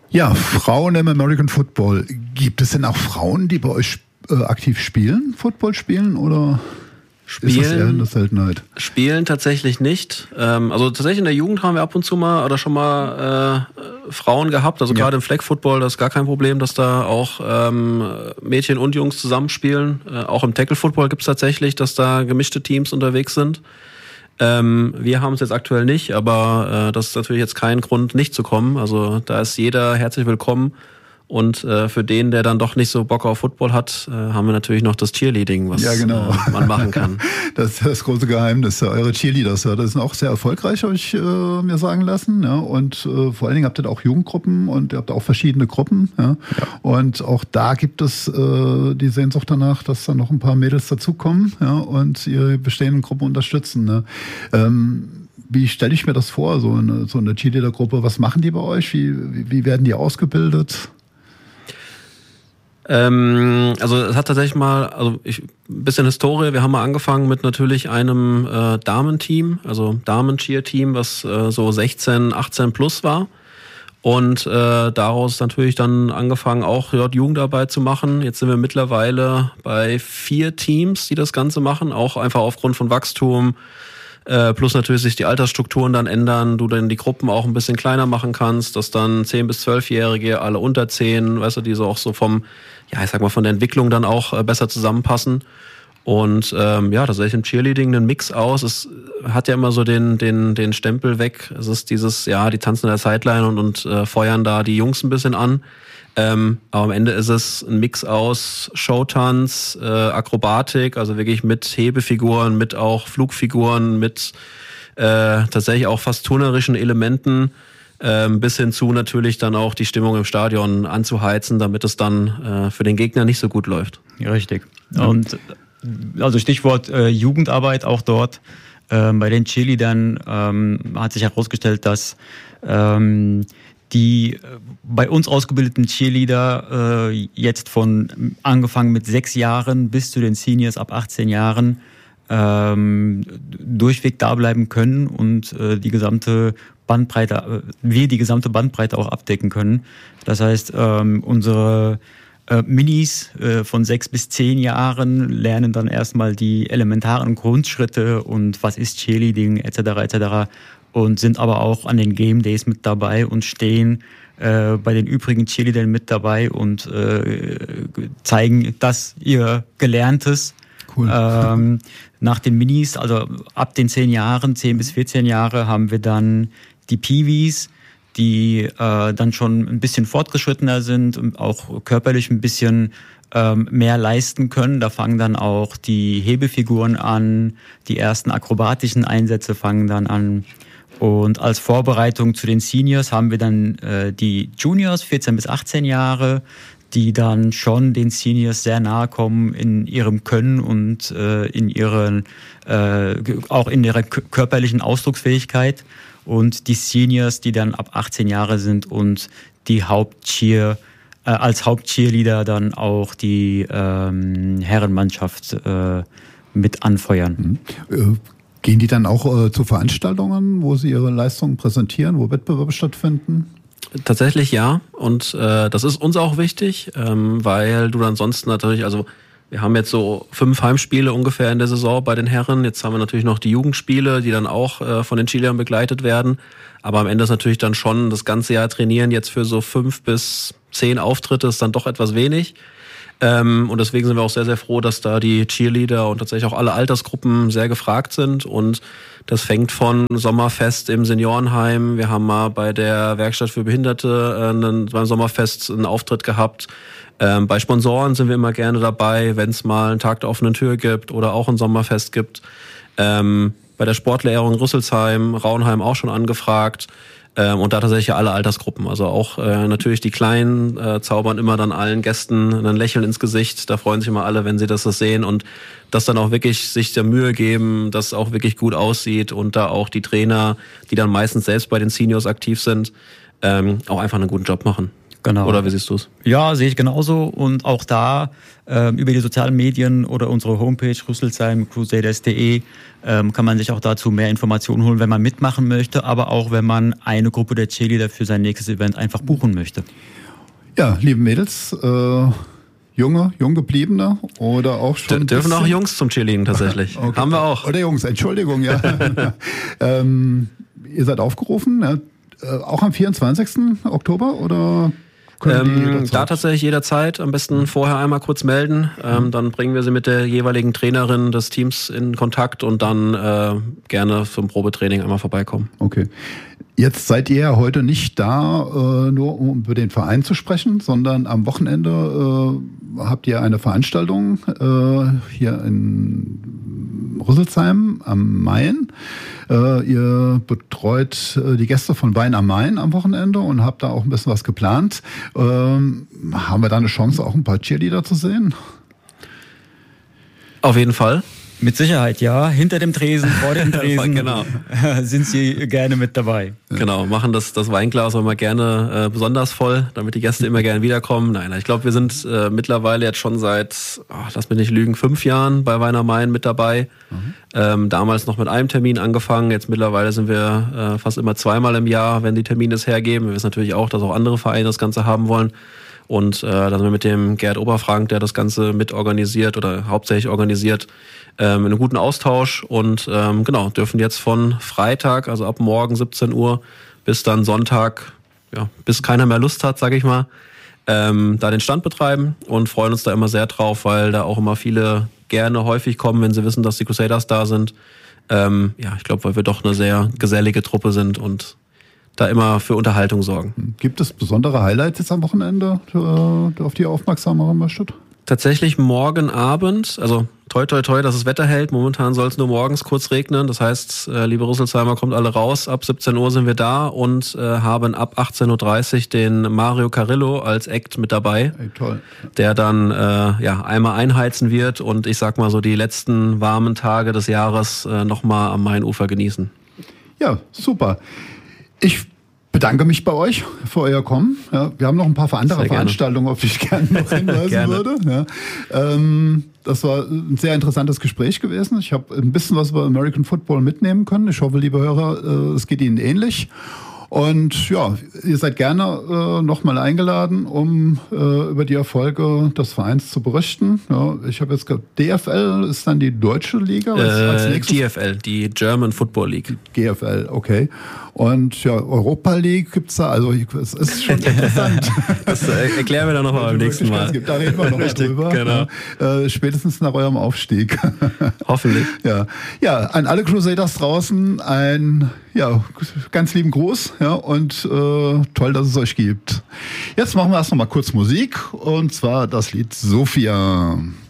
Ja, Frauen im American Football. Gibt es denn auch Frauen, die bei euch aktiv spielen, Football spielen, oder ist das eher eine Seltenheit? Spielen tatsächlich nicht. Also tatsächlich in der Jugend haben wir ab und zu mal oder schon mal Frauen gehabt. Also gerade im Flag Football, das ist gar kein Problem, dass da auch Mädchen und Jungs zusammenspielen. Auch im Tackle Football gibt es tatsächlich, dass da gemischte Teams unterwegs sind. Wir haben es jetzt aktuell nicht, aber das ist natürlich jetzt kein Grund, nicht zu kommen. Also da ist jeder herzlich willkommen. Und für den, der dann doch nicht so Bock auf Football hat, haben wir natürlich noch das Cheerleading, was man machen kann. Das ist das große Geheimnis. Eure Cheerleaders, das sind auch sehr erfolgreich, habe ich mir sagen lassen. Ja. Und vor allen Dingen habt ihr da auch Jugendgruppen und ihr habt auch verschiedene Gruppen. Ja. Und auch da gibt es die Sehnsucht danach, dass da noch ein paar Mädels dazukommen, ja, und ihre bestehenden Gruppen unterstützen. Ne. Wie stelle ich mir das vor, so eine Cheerleader-Gruppe? Was machen die bei euch? Wie werden die ausgebildet? Also es hat tatsächlich mal, ein bisschen Historie. Wir haben mal angefangen mit natürlich einem Damenteam, also Damen-Cheer-Team, was so 16, 18 plus war. Und daraus natürlich dann angefangen, auch Jugendarbeit zu machen. Jetzt sind wir mittlerweile bei 4 Teams, die das Ganze machen, auch einfach aufgrund von Wachstum. Plus natürlich sich die Altersstrukturen dann ändern, du dann die Gruppen auch ein bisschen kleiner machen kannst, dass dann 10- bis 12-Jährige, alle unter 10, weißt du, die so auch so von der Entwicklung dann auch besser zusammenpassen. Und das ist im Cheerleading ein Mix aus. Es hat ja immer so den Stempel weg. Es ist dieses, die tanzen in der Sideline und feuern da die Jungs ein bisschen an. Aber am Ende ist es ein Mix aus Showtanz, Akrobatik, also wirklich mit Hebefiguren, mit auch Flugfiguren, mit tatsächlich auch fast turnerischen Elementen, bis hin zu natürlich dann auch die Stimmung im Stadion anzuheizen, damit es dann für den Gegner nicht so gut läuft. Ja, richtig. Und also Stichwort Jugendarbeit auch dort. Bei den Cheerleadern hat sich herausgestellt, dass die bei uns ausgebildeten Cheerleader jetzt von angefangen mit 6 Jahren bis zu den Seniors ab 18 Jahren durchweg da bleiben können und die gesamte Bandbreite auch abdecken können. Das heißt, unsere Minis von 6 bis 10 Jahren lernen dann erstmal die elementaren Grundschritte und was ist Cheerleading etc. Und sind aber auch an den Game Days mit dabei und stehen bei den übrigen Cheerleadern mit dabei und zeigen das ihr Gelerntes. Cool. Nach den Minis, also ab den 10 Jahren, 10 bis 14 Jahre, haben wir dann die Peewees, die dann schon ein bisschen fortgeschrittener sind und auch körperlich ein bisschen mehr leisten können. Da fangen dann auch die Hebefiguren an, die ersten akrobatischen Einsätze fangen dann an. Und als Vorbereitung zu den Seniors haben wir dann die Juniors, 14 bis 18 Jahre, die dann schon den Seniors sehr nahe kommen in ihrem Können und auch in ihrer körperlichen Ausdrucksfähigkeit. Und die Seniors, die dann ab 18 Jahre sind und die als Hauptcheerleader dann auch die Herrenmannschaft mit anfeuern. Gehen die dann auch zu Veranstaltungen, wo sie ihre Leistungen präsentieren, wo Wettbewerbe stattfinden? Tatsächlich ja. Und das ist uns auch wichtig, weil du dann sonst natürlich, also wir haben jetzt so 5 Heimspiele ungefähr in der Saison bei den Herren. Jetzt haben wir natürlich noch die Jugendspiele, die dann auch von den Cheerleadern begleitet werden. Aber am Ende ist natürlich dann schon das ganze Jahr trainieren jetzt für so 5 bis 10 Auftritte ist dann doch etwas wenig. Und deswegen sind wir auch sehr, sehr froh, dass da die Cheerleader und tatsächlich auch alle Altersgruppen sehr gefragt sind. Und das fängt von Sommerfest im Seniorenheim. Wir haben mal bei der Werkstatt für Behinderte beim Sommerfest einen Auftritt gehabt. Bei Sponsoren sind wir immer gerne dabei, wenn es mal einen Tag der offenen Tür gibt oder auch ein Sommerfest gibt. Bei der Sportlehrung Rüsselsheim, Raunheim auch schon angefragt. Und da tatsächlich alle Altersgruppen. Also auch natürlich die Kleinen zaubern immer dann allen Gästen ein Lächeln ins Gesicht. Da freuen sich immer alle, wenn sie das sehen und das dann auch wirklich sich der Mühe geben, dass es auch wirklich gut aussieht und da auch die Trainer, die dann meistens selbst bei den Seniors aktiv sind, auch einfach einen guten Job machen. Genau. Oder wie siehst du es? Ja, sehe ich genauso. Und auch da über die sozialen Medien oder unsere Homepage rüsselsheimcrusaders.de kann man sich auch dazu mehr Informationen holen, wenn man mitmachen möchte, aber auch wenn man eine Gruppe der Cheerleader für sein nächstes Event einfach buchen möchte. Ja, liebe Mädels, jung gebliebene oder auch schon... Dürfen auch Jungs zum Cheerleading tatsächlich. Okay. Haben wir auch. Oder Jungs, Entschuldigung, ja. Ihr seid aufgerufen, ja, auch am 24. Oktober oder... Da tatsächlich jederzeit, am besten vorher einmal kurz melden, dann bringen wir sie mit der jeweiligen Trainerin des Teams in Kontakt und dann gerne zum Probetraining einmal vorbeikommen. Okay. Jetzt seid ihr ja heute nicht da, nur um über den Verein zu sprechen, sondern am Wochenende habt ihr eine Veranstaltung hier in Rüsselsheim am Main. Ihr betreut die Gäste von Wein am Main am Wochenende und habt da auch ein bisschen was geplant. Haben wir da eine Chance, auch ein paar Cheerleader zu sehen? Auf jeden Fall. Mit Sicherheit, ja. Hinter dem Tresen, vor dem Tresen genau. sind Sie gerne mit dabei. Genau, machen das Weinglas auch immer gerne besonders voll, damit die Gäste immer gerne wiederkommen. Nein, ich glaube, wir sind mittlerweile jetzt schon seit, lass mich nicht lügen, 5 Jahren bei Wein am Main mit dabei. Damals noch mit einem Termin angefangen, jetzt mittlerweile sind wir fast immer 2-mal im Jahr, wenn die Termine es hergeben. Wir wissen natürlich auch, dass auch andere Vereine das Ganze haben wollen. Und dann sind wir mit dem Gerd Oberfrank, der das Ganze mit organisiert oder hauptsächlich organisiert, in einem guten Austausch und genau, dürfen jetzt von Freitag, also ab morgen 17 Uhr bis dann Sonntag, ja, bis keiner mehr Lust hat, sage ich mal, da den Stand betreiben und freuen uns da immer sehr drauf, weil da auch immer viele gerne häufig kommen, wenn sie wissen, dass die Crusaders da sind. Ja, ich glaube, weil wir doch eine sehr gesellige Truppe sind und da immer für Unterhaltung sorgen. Gibt es besondere Highlights jetzt am Wochenende, auf die ihr aufmerksam machen möchtet? Tatsächlich morgen Abend, also toi toi toi, dass das Wetter hält. Momentan soll es nur morgens kurz regnen. Das heißt, liebe Rüsselsheimer, kommt alle raus. Ab 17 Uhr sind wir da und haben ab 18.30 Uhr den Mario Carrillo als Act mit dabei. Hey, toll. Der dann einmal einheizen wird und ich sag mal so die letzten warmen Tage des Jahres nochmal am Mainufer genießen. Ja, super. Ich bedanke mich bei euch für euer Kommen. Ja, wir haben noch ein paar andere Veranstaltungen, auf die ich gerne noch hinweisen würde. Ja, das war ein sehr interessantes Gespräch gewesen. Ich habe ein bisschen was über American Football mitnehmen können. Ich hoffe, liebe Hörer, es geht Ihnen ähnlich. Und ja, ihr seid gerne nochmal eingeladen, um über die Erfolge des Vereins zu berichten. Ja, ich habe jetzt gehört, DFL ist dann die deutsche Liga? Als GFL, die German Football League. GFL, okay. Und ja, Europa League gibt's da, also es ist schon interessant. Das erklären wir dann nochmal beim nächsten Mal. Da reden wir noch drüber. Genau. Spätestens nach eurem Aufstieg. Hoffentlich. Ja, an alle Crusaders draußen ein ganz lieben Gruß, ja, und toll, dass es euch gibt. Jetzt machen wir erst noch mal kurz Musik, und zwar das Lied Sophia.